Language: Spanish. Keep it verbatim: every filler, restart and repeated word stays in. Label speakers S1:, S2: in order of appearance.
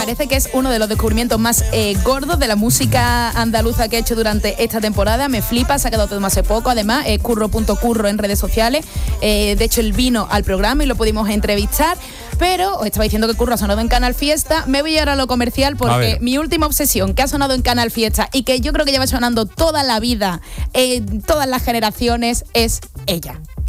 S1: Parece que es uno de los descubrimientos más eh, gordos de la música andaluza que he hecho durante esta temporada. Me flipa, se ha quedado todo hace poco. Además, eh, curro punto curro en redes sociales. Eh, de hecho, él vino al programa y lo pudimos entrevistar. Pero os estaba diciendo que Curro ha sonado en Canal Fiesta. Me voy ahora a lo comercial porque mi última obsesión, que ha sonado en Canal Fiesta y que yo creo que lleva sonando toda la vida, eh, todas las generaciones, es ella.